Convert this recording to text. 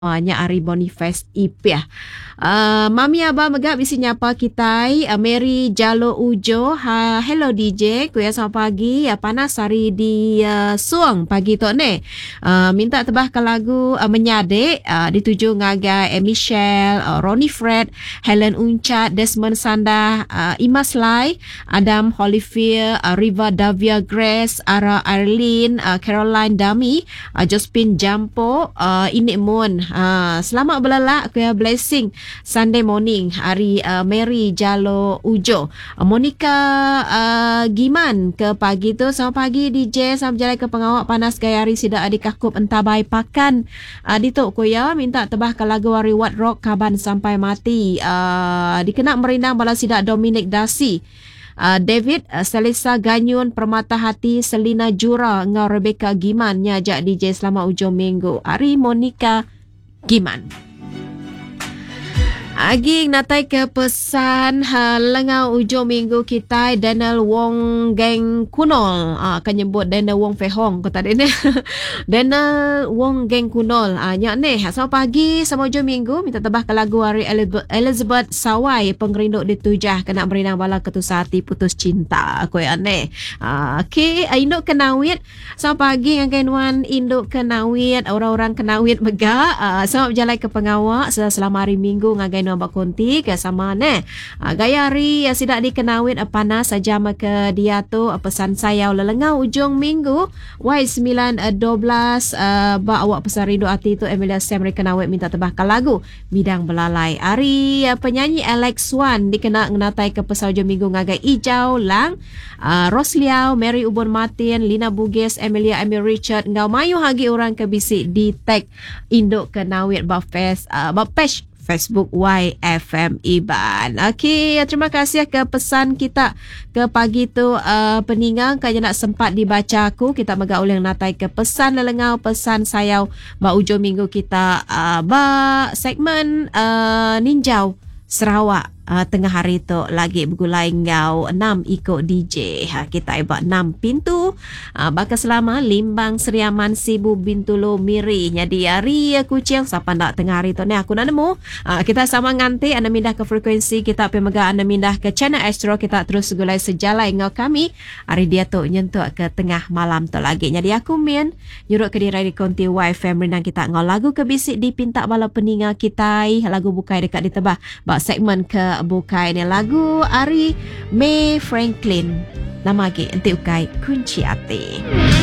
nya Ari Boniface Ipia. Mami Abah megap bisi nyapa kitai. Mary Jalo Ujo. Hello DJ. Kuya selamat pagi. Panas hari di Suang pagi tu ne. Minta tebah ke lagu Menyadik. Dituju ngagai Michelle, Ronnie Fred, Helen Uncat, Desmond Sanda, Imas Lai, Adam Holifier, Riva Davia Grace, Ara Arlene, Caroline Dami, Josephine Jampo, Inik Moon. Selamat belalak kuya blessing Sunday morning hari Mary Jalo Ujo. Monica Giman ke pagi tu. Selamat pagi DJ. Selamat berjalan ke pengawak panas gaya hari sidak adik kakup entabai pakan. Dituk kuya minta tebah ke lagu Wari Wat Rock Kaban Sampai Mati. Dikenak merindang bala sidak Dominic Dasi. David, Selisa Ganyun, Permata Hati, Selina Jura, ngau Rebecca Giman nyajak DJ selamat ujung minggu. Hari Monica Giman. Aging natai ke pesan lengau ujung minggu kita Daniel Wong Geng Kunol. Akan nyebut Daniel Wong Fehong kata dia ni. Daniel Wong Geng Kunol. Nyak ni selamat pagi sama ujung minggu minta tebah ke lagu hari Elizabeth Sawai pengerinduk ditujah kena merinang bala ketusati putus cinta. Aku yang ni. Okey, induk kenawit. Selamat pagi ngangkainuan induk kenawit, orang-orang kenawit megak. Selamat berjalan ke pengawak selama hari minggu ngangkainuan nombak konti ke sama ne. Gaya hari sidak dikenawit panas jam ke dia tu pesan saya lelengau ujung minggu Y912 ba awak pesan rindu hati tu Emilia Sam kenawit minta tebahkan lagu Bidang Belalai. Hari penyanyi Alex Wan dikena ngenatai ke pesan ujung minggu ngagai Ijau Lang, Rosliau, Mary Ubon Martin, Lina Bugis, Emilia Emil Richard ngau mayu hagi orang ke bisik di tag induk kenawit ba page Facebook YFM Iban. Okey, terima kasih ke pesan kita ke pagi tu peninggang kaya nak sempat dibaca aku. Kita megak ulang natai ke pesan lelengau pesan sayau ba ujung minggu kita ba segmen Ninjau Sarawak. Tengah hari tu lagi bergulai ngau 6 ikut DJ. Kita ibak 6 pintu. Baka selama Limbang Seriaman Sibu Bintulo Miri. Jadi hari kucing siapa nak tengah hari tu ni aku nak nemu. Kita sama nganti anda mindah ke frekuensi kita pergi megak anda mindah ke channel Astro kita terus gulai sejalai ngau kami. Hari dia tu nyentuh ke tengah malam tu lagi. Jadi aku min nyurut ke diri di konti YFM renang kita ngau lagu ke bisik dipinta bala peninga kita lagu bukai dekat ditebah. Bak segmen ke bukai ni lagu Ari May Franklin. Nama lagi enti ukai Kunci Hati.